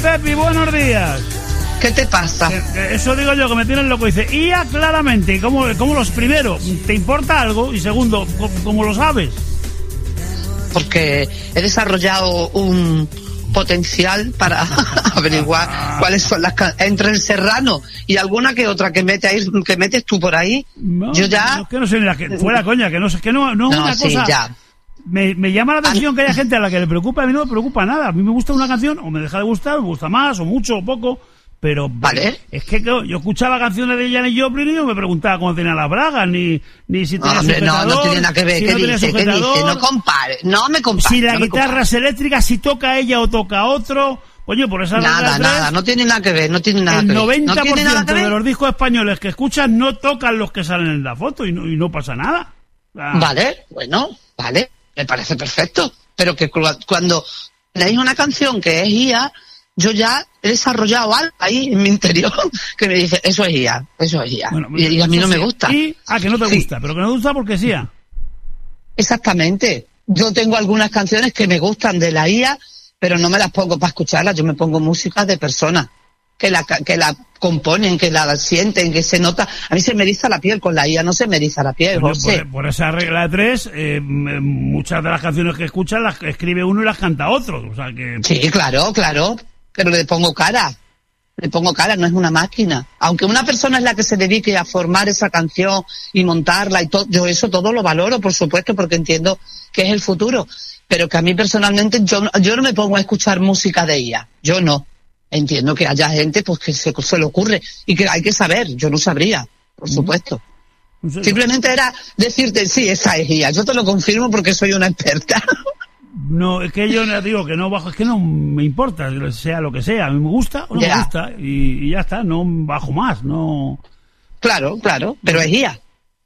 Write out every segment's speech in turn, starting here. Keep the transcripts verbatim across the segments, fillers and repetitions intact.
Pepi, buenos días. ¿Qué te pasa? Eso digo yo, que me tienen loco. Dice, I A claramente, ¿cómo, cómo los primero? ¿Te importa algo? Y segundo, ¿cómo, cómo lo sabes? Porque he desarrollado un potencial para averiguar cuáles son las can- entre el Serrano y alguna que otra que mete ahí, que metes tú por ahí. No, yo ya no, es que no sé ni la que fuera coña, que no sé, que no, no es no, una sí, cosa. ya. Me, me llama la atención que haya gente a la que le preocupa, a mí no me preocupa nada. A mí me gusta una canción, o me deja de gustar, me gusta más, o mucho, o poco. Pero vale. Es que yo escuchaba canciones de Janis Joplin y no me preguntaba cómo tenía las bragas, ni, ni si tenía No, hombre, sujetador. no, no tiene nada que ver. Si ¿Qué no tenía dice? ¿Qué sujetador, dice? No compare, no me compare. si la no me guitarra compare. es eléctrica, si toca ella o toca otro. Oye, por esa Nada, regla nada, tres, no tiene nada que ver, no tiene nada el que ver. noventa ¿No por tiene nada ciento que ver? de los discos españoles que escuchan no tocan los que salen en la foto y no, y no pasa nada. Ah. Vale, bueno, vale, me parece perfecto. Pero que cu- cuando leéis una canción que es I A, yo ya he desarrollado algo ahí en mi interior que me dice, eso es I A, eso es I A. Bueno, y, y a mí no eso me sí. gusta. Y, ah, que no te Sí. gusta, pero que no te gusta porque sí. ah. Exactamente. Yo tengo algunas canciones que me gustan de la I A, pero no me las pongo para escucharlas. Yo me pongo música de personas que la que la componen, que la sienten, que se nota. A mí se me eriza la piel con la I A, no se me eriza la piel, Coño, José. por, por esa regla de tres, eh, m- muchas de las canciones que escuchan las escribe uno y las canta otro. O sea que. Sí, claro, claro. Pero le pongo cara. Le pongo cara, no es una máquina. Aunque una persona es la que se dedique a formar esa canción y montarla y todo, yo eso todo lo valoro, por supuesto, porque entiendo que es el futuro. Pero que a mí personalmente, yo, yo no me pongo a escuchar música de I A. Yo no. Entiendo que haya gente pues que se, se le ocurre y que hay que saber. Yo no sabría, por supuesto. No sé, Simplemente era decirte, sí, esa es I A. Yo te lo confirmo porque soy una experta. No, es que yo no digo que no bajo, es que no me importa, sea lo que sea. A mí me gusta o no Ya. me gusta y, y ya está, no bajo más, no. Claro, claro, pero es I A.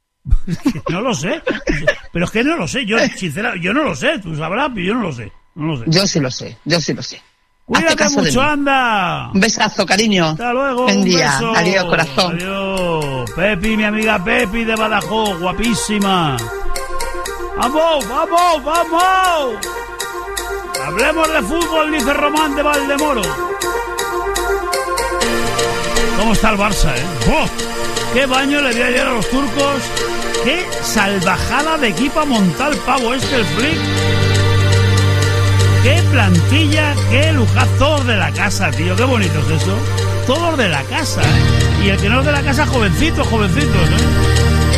No lo sé. Pero es que no lo sé, yo, sinceramente, yo no lo sé, tú sabrás, pero yo no lo sé. No lo sé. Yo sí lo sé, yo sí lo sé. Hazte Cuídate caso de mucho, mí. anda. Un besazo, cariño. Hasta luego. Buen un día. beso. Adiós, corazón. Adiós. Pepi, mi amiga Pepi de Badajoz, guapísima. ¡Vamos, vamos, vamos! Hablemos de fútbol, dice Román de Valdemoro. ¿Cómo está el Barça, eh? ¡Oh! ¡Qué baño le dio ayer a los turcos! ¡Qué salvajada de equipo ha montado el pavo este, el Flick! ¡Qué plantilla! ¡Qué lujazo! Todos de la casa, tío. ¡Qué bonito es eso! Todos de la casa, ¿eh? Y el que no es de la casa, jovencitos, jovencitos, ¿eh?